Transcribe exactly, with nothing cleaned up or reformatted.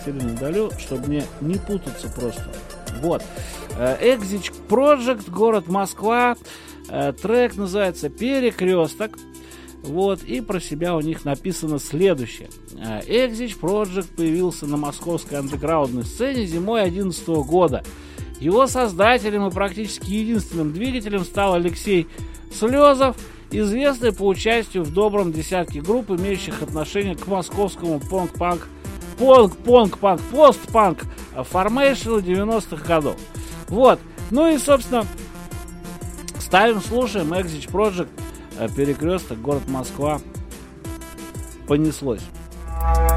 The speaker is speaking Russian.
растерянно удалю, чтобы мне не путаться просто. Вот. Exit Project, город Москва. Трек называется «Перекресток». Вот, и про себя у них написано следующее. Exit Project появился на московской андеграундной сцене зимой две тысячи одиннадцатого года. Его создателем и практически единственным двигателем стал Алексей Слезов, известный по участию в добром десятке групп, имеющих отношение к московскому понк-панк, понк-понк-панк, пост-панк формейшену девяностых годов. Вот, ну и, собственно, ставим, слушаем Exit Project, «Перекресток», город Москва. Понеслось.